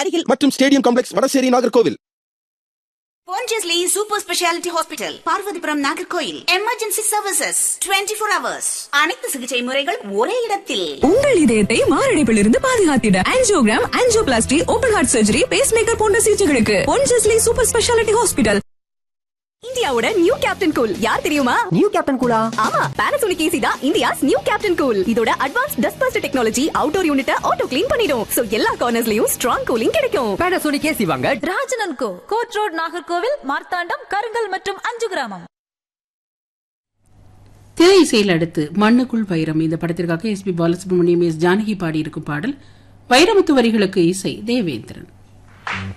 அருகில் மற்றும் stadium complex Vadasery Nagercoil. Pondicherry Super Speciality Hospital, Parvathipuram, Nagercoil. Emergency services 24 hours. அனைத்து சிகிச்சை முறைகள் ஒரே இடத்தில். உங்கள் இதயத்தை மாரடைப்பில் இருந்து பாதுகாத்திட angiogram, angioplasty, open heart surgery, base maker போன்ற சிகிச்சைகளுக்கு Pondicherry Super Speciality Hospital. இந்தியாவோட நியூ கேப்டன் கூல் யார் தெரியுமா? நியூ கேப்டன் கூலா? ஆமா, Panasonic AC தான் இந்தியாஸ் நியூ கேப்டன் கூல். இதோட advance dust Bastar technology outdoor யூனிட்ட auto clean பண்ணிடும். சோ எல்லா கார்னர்ஸ்லயும் ஸ்ட்ராங் கூலிங் கிடைக்கும். Panasonic AC வாங்க. ராஜன் & கோ, கோட் ரோட், நாகர்கோவில், மார்த்தாண்டம், கருங்கல் மற்றும் 5 கிராமம். திரை இசையில் அடுத்து மண்ணுக்குள் வைரம் இந்த படத்திற்காக எஸ்பி பாலசுப்ரமணியம், எஸ் ஜானகி பாடியிருக்கும் பாடல். வைரமுத்து வரிகளுக்கு இசை தேவேந்திரன்.